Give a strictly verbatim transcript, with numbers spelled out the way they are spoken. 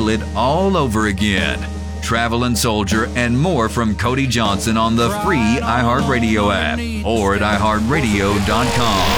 feel it all over again. Traveling Soldier and more from Cody Johnson on the free iHeartRadio app or at i heart radio dot com.